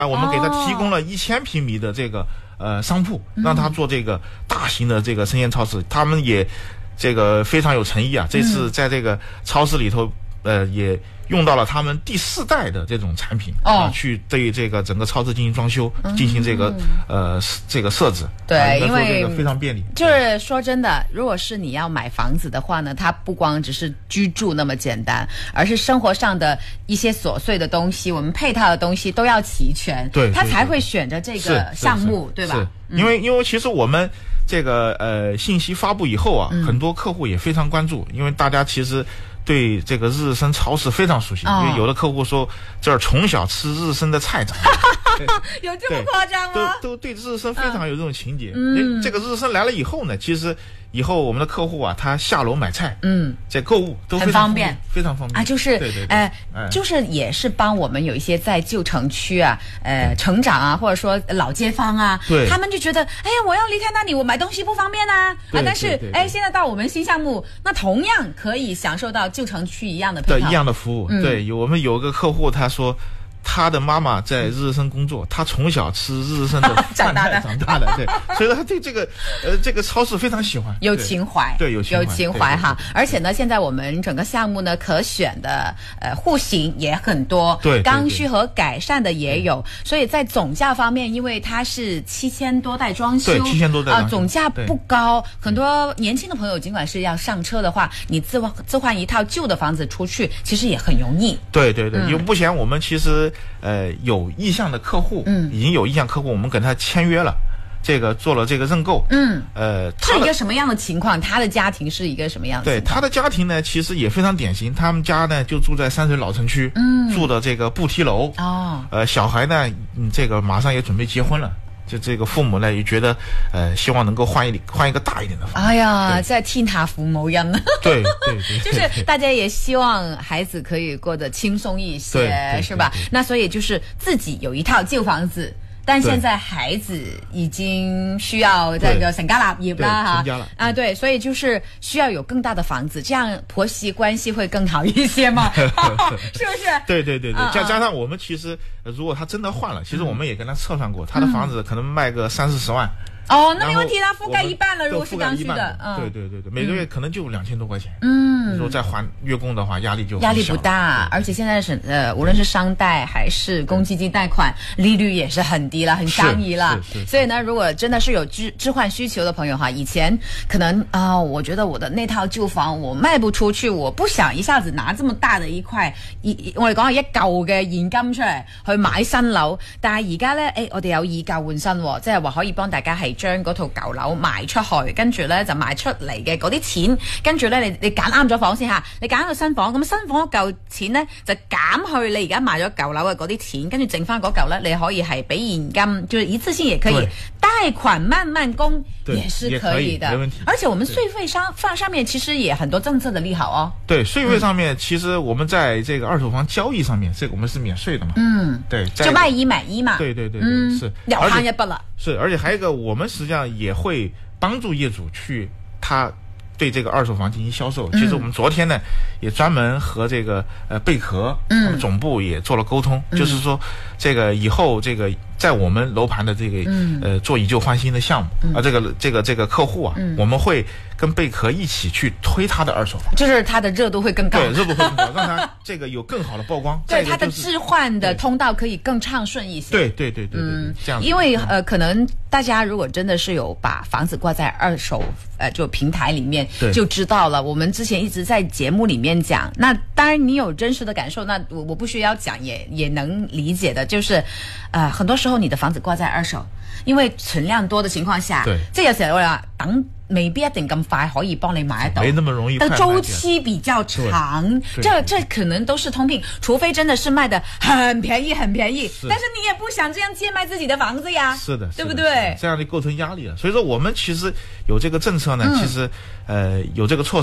我们给他提供了1000平米的这个商铺，让他做这个大型的这个生鲜超市。他们也这个非常有诚意啊，这次在这个超市里头也用到了他们第4代的这种产品去对这个整个超市进行装修，进行这个这个设置。 对，因为非常便利。 就是说真的，如果是你要买房子的话呢，它不光只是居住那么简单，而是生活上的一些琐碎的东西，我们配套的东西都要齐全， 对， 他才会选择这个项目，对吧？ 因为其实我们这个信息发布以后啊，很多客户也非常关注，因为大家其实对这个日升超市非常熟悉，因为有的客户说这儿从小吃日升的菜长大。 有这么夸张吗？ 都对日升非常有这种情节。这个日升来了以后呢，其实以后我们的客户啊，他下楼买菜，这购物都很方便， 非常方便啊。就是对， 就是也是帮我们有一些在旧城区啊，成长啊，或者说老街坊啊，他们就觉得，哎呀，我要离开那里，我买东西不方便啊。但是现在到我们新项目，那同样可以享受到旧城区一样的配套， 一样的服务。对，我们有个客户他说，他的妈妈在日升工作，他从小吃日升的饭菜长大的，对，所以他对这个超市非常喜欢， 有情怀， 对，有情怀哈。而且呢，现在我们整个项目呢，可选的户型也很多， 对， 刚需和改善的也有，所以在总价方面，因为它是7000多代装修， 对，7000多代装修总价不高。很多年轻的朋友，尽管是要上车的话，你置换一套旧的房子出去，其实也很容易。 对，因为目前我们其实有意向的客户，已经有意向客户，我们跟他签约了，这个做了这个认购， 是一个什么样的情况？他的家庭是一个什么样的情况？ 对，他的家庭呢，其实也非常典型，他们家呢就住在山水老城区，住的这个步梯楼，小孩呢，这个马上也准备结婚了。就这个父母呢也觉得，希望能够换一个大一点的房子。 哎呀，在替他父母人。 对， 就是大家也希望孩子可以过得轻松一些，是吧？那所以就是自己有一套旧房子。但现在孩子已经需要这个成家立業啦，哈，对，所以就是需要有更大的房子，这样婆媳关系会更好一些嘛，是不是？ 对，加上我们其实，如果他真的换了，其实我们也跟他测算过，他的房子可能卖个30-40万。 那没问题，它覆盖一半了。如果是刚需的， 对，每个月可能就2000多块钱。如果再还月供的话，压力不大。而且现在是无论是商贷还是公积金贷款，利率也是很低了，很相宜了。所以呢，如果真的是有置换需求的朋友哈，以前可能我觉得我的那套旧房我卖不出去，我不想一下子拿這麼大的一塊，我哋講係一嚿嘅現金出嚟去買新樓。但係而家咧，我哋有以舊換新，即係話可以幫大家係將嗰套舊樓賣出去，跟住咧就賣出嚟嘅嗰啲錢，跟住咧你揀啱咗房先嚇，你揀到新房，咁新房嗰嚿錢咧就減去你而家賣咗舊樓嘅嗰啲錢，跟住剩翻嗰嚿咧你可以係俾現金，就是一次性也可以，貸款慢慢供也是可以的， 沒問題。 而且我們稅費上面其實也很多政策的利好哦。 對，稅費上面其實我們在這個二手房交易上面，這個我們是免稅的嘛。對， 就賣一買一嘛。 對，是了慳一筆了。 是，而且還有一個，我們實際上也會幫助業主去他對這個二手房進行銷售。其實我們昨天呢，也專門和這個貝殼他們總部也做了溝通，就是說這個以後這個在我們樓盤的這個做以舊換新的項目這個客戶啊，我們會跟貝殼一起去推他的二手房， 就是它的熱度會更高， 對，熱度會更高，讓它這個有更好的曝光， 對，它的置換的通道可以更暢順一些。 對，這樣子。 因為可能大家如果真的是有把房子掛在二手就平台裡面，就知道了。我們之前一直在節目裡面講，那當然你有真實的感受，那我不需要講也能理解的，就是很多時候你的房子掛在二手，因為存量多的情況下，即係有時候我話等未必一定咁快可以幫你買得到， 沒那麼容易， 但周期比較長，這可能都是通病，除非真的是賣得很便宜很便宜，但是你也不想這樣賤賣自己的房子呀， 是的， 對不對？ 這樣就構成壓力了。所以說我們其實有這個政策呢，其實有這個措施，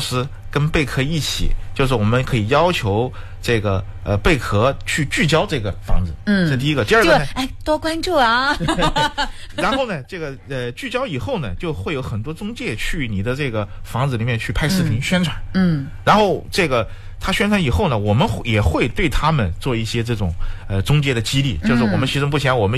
跟贝壳一起，就是我们可以要求这个贝壳去聚焦这个房子，这第一个。第二个呢， 多关注啊。 然后呢，这个聚焦以后呢，就会有很多中介去你的这个房子里面去拍视频宣传，然后这个他宣传以后呢，我们也会对他们做一些这种中介的激励，就是我们其实目前我们